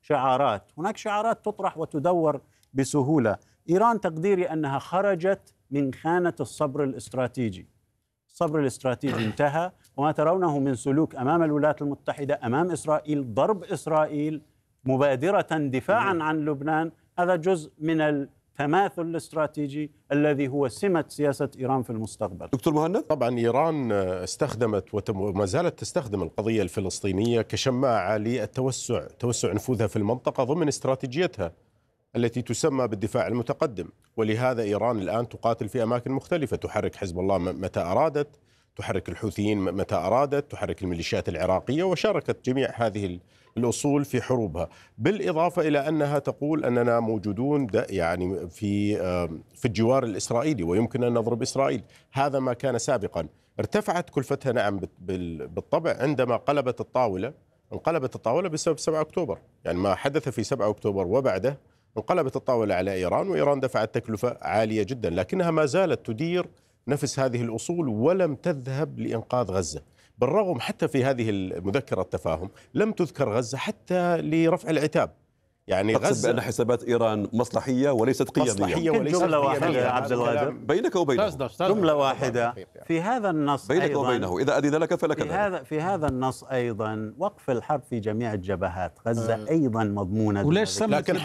شعارات، هناك شعارات تطرح وتدور بسهولة. إيران تقديري أنها خرجت من خانة الصبر الاستراتيجي. الصبر الاستراتيجي انتهى، وما ترونه من سلوك أمام الولايات المتحدة، أمام إسرائيل، ضرب إسرائيل مبادرة دفاعا عن لبنان، هذا جزء من التماثل الاستراتيجي الذي هو سمة سياسة إيران في المستقبل. دكتور مهند، طبعا إيران استخدمت وما زالت تستخدم القضية الفلسطينية كشماعة توسع نفوذها في المنطقة ضمن استراتيجيتها التي تسمى بالدفاع المتقدم. ولهذا إيران الآن تقاتل في أماكن مختلفة، تحرك حزب الله متى أرادت، تحرك الحوثيين متى أرادت، تحرك الميليشيات العراقية، وشاركت جميع هذه الأصول في حروبها. بالإضافة إلى أنها تقول أننا موجودون يعني في الجوار الإسرائيلي ويمكن أن نضرب إسرائيل. هذا ما كان سابقا. ارتفعت كلفتها نعم بالطبع عندما انقلبت الطاولة بسبب 7 أكتوبر، يعني ما حدث في 7 أكتوبر وبعده انقلبت الطاولة على إيران، وإيران دفعت تكلفة عالية جدا، لكنها ما زالت تدير نفس هذه الأصول ولم تذهب لإنقاذ غزة. بالرغم حتى في هذه المذكرة التفاهم لم تذكر غزة حتى لرفع العتاب. يعني غزة بأن حسابات إيران مصلحية وليست قيمية. جملة واحدة عبد الغادر بينك وبينه، جملة واحدة في هذا النص بينك أيضاً وبينه، إذا أذن لك فلك ذلك. في هذا النص أيضا وقف الحرب في جميع الجبهات، غزة أيضا مضمونة. وليش لكن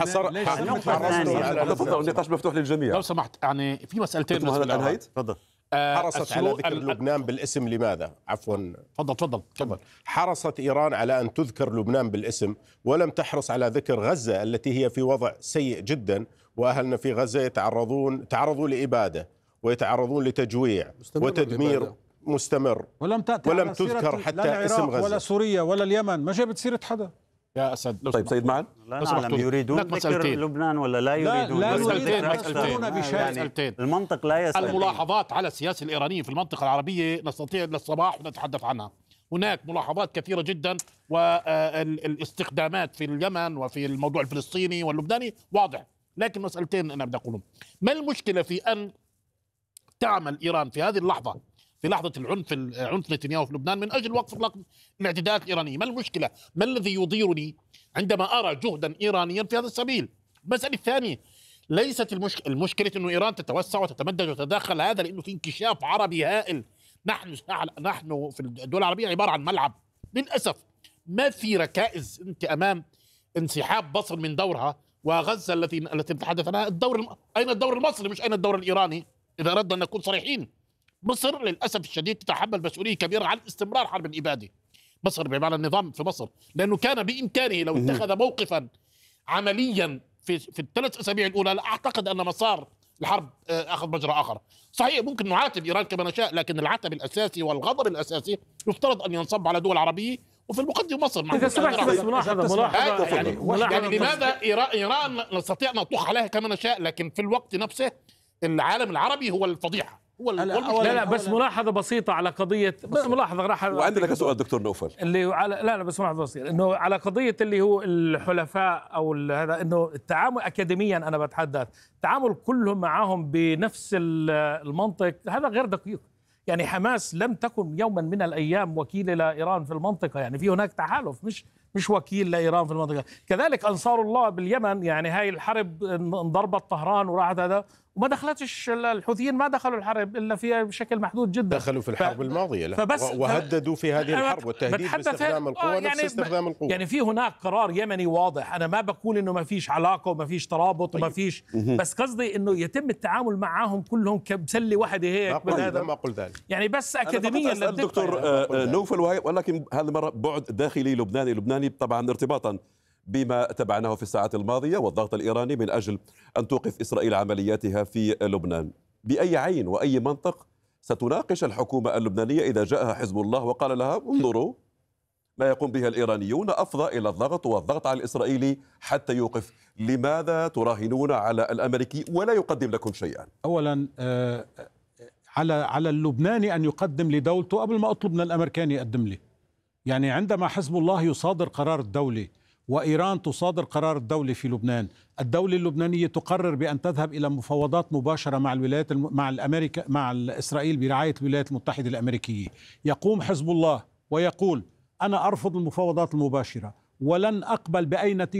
النقاش مفتوح للجميع. لو سمحت، يعني في مسألتين. تفضل. حرصت على ذكر لبنان بالاسم لماذا؟ عفوا تفضل. حرصت إيران على أن تذكر لبنان بالاسم ولم تحرص على ذكر غزة التي هي في وضع سيء جدا، وأهلنا في غزة تعرضوا لإبادة ويتعرضون لتجويع وتدمير مستمر، ولم تذكر حتى اسم غزة ولا سوريا ولا اليمن، ما جابت سيرة حدا يا أسد. طيب سيد معن، لا نعلم يريدون ذكر لبنان ولا لا يريدون؟ لا مسألتين. المنطق لا يسأل. الملاحظات على السياسة الإيرانية في المنطقة العربية نستطيع للصباح ونتحدث عنها. هناك ملاحظات كثيرة جدا، والاستخدامات في اليمن وفي الموضوع الفلسطيني واللبناني واضح. لكن مسألتين أنا بدي أقولهم. ما المشكلة في أن تعمل إيران في هذه اللحظة، في لحظة عنف نتنياهو في لبنان، من أجل وقف الاعتداءات الإيرانية؟ ما المشكلة؟ ما الذي يضيرني عندما أرى جهدا إيرانيا في هذا السبيل؟ المسألة الثانية، ليست المشكلة أنه إيران تتوسع وتتمدد وتتدخل، هذا لأنه في انكشاف عربي هائل. نحن في الدول العربية عبارة عن ملعب. للأسف ما في ركائز أنت أمام انسحاب مصر من دورها، وغزة التي نتحدث عنها أين الدور المصري مش أين الدور الإيراني؟ إذا أردنا أن نكون صريحين، مصر للأسف الشديد تتحمل مسؤولية كبيرة عن استمرار حرب الإبادة. مصر بمعنى النظام في مصر، لأنه كان بإمكانه لو اتخذ موقفا عمليا في ال3 أسابيع الأولى، لا أعتقد أن مسار الحرب أخذ مجرى آخر. صحيح ممكن نعاتب إيران كما نشاء، لكن العتب الأساسي والغضب الأساسي يفترض أن ينصب على دول عربية، وفي المقدمة مصر. إذا سمحت بس ملاحظة يعني لماذا إيران نستطيع أن نطوح عليها كما نشاء، لكن في الوقت نفسه العالم العربي هو الفضيحة. لا بس ملاحظة بسيطة على قضية وعندي لك سؤال دكتور نوفل، اللي على بس ملاحظة بسيطة، انه على قضية اللي هو الحلفاء او هذا، انه التعامل اكاديميا، انا بتحدث التعامل كلهم معهم بنفس المنطق، هذا غير دقيق. يعني حماس لم تكن يوما من الايام وكيل لايران في المنطقة، يعني في هناك تحالف مش وكيل لايران في المنطقة. كذلك انصار الله باليمن، يعني هاي الحرب انضربت طهران وراحت هذا، وما دخلتش الحوثيين، ما دخلوا الحرب الا فيها بشكل محدود جدا. دخلوا في الحرب الماضيه وهددوا في هذه الحرب والتهديد باستخدام القوه، نفس استخدام القوه. يعني في هناك قرار يمني واضح. انا ما بقول انه ما فيش علاقه وما فيش ترابط وما فيش، بس قصدي انه يتم التعامل معهم كلهم كبسله واحده هيك. ما قلت ذلك، يعني بس اكاديميا دكتور نوفل، ولكن هذه المره بعد داخلي لبناني طبعا ارتباطا بما تبعناه في الساعات الماضية والضغط الإيراني من أجل أن توقف إسرائيل عملياتها في لبنان. بأي عين وأي منطق ستناقش الحكومة اللبنانية إذا جاءها حزب الله وقال لها انظروا ما يقوم به الإيرانيون أفضى إلى الضغط والضغط على الإسرائيلي حتى يوقف؟ لماذا تراهنون على الأمريكي ولا يقدم لكم شيئا؟ أولا على اللبناني أن يقدم لدولته قبل ما أطلب من الأمريكاني يقدم لي. يعني عندما حزب الله يصادر قرار الدولة وإيران تصادر قرار الدولة في لبنان، الدولة اللبنانية تقرر بأن تذهب إلى مفاوضات مباشرة مع إسرائيل برعاية الولايات المتحدة الأمريكية. يقوم حزب الله ويقول أنا أرفض المفاوضات المباشرة ولن أقبل بأي نتيجة